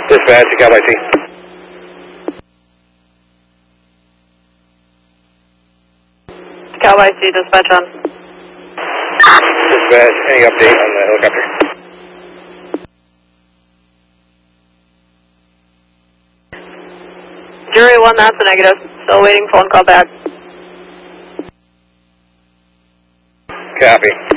Dispatch to Cowboy C. Cowboy C, dispatch on. Dispatch, any update on the helicopter? Jury 1, that's a negative. Still waiting phone call back. Copy.